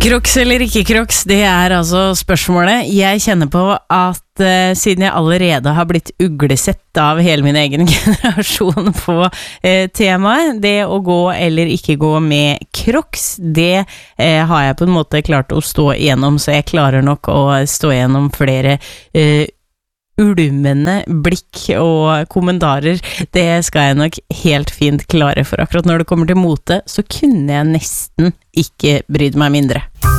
Crocs eller ikke Crocs, det altså spørsmålet. Jeg kjenner på at siden jeg allerede har blitt uglesett av hele min egen generasjon på temaet, det å gå eller ikke gå med Crocs, det har jeg på en måte klart å stå igjennom, så jeg klarer nok å stå igjennom flere ulmende blikk og kommentarer. Det skal jeg nok helt fint klare, for akkurat når det kommer til mote, så kunne jeg nesten ikke brydd meg mindre.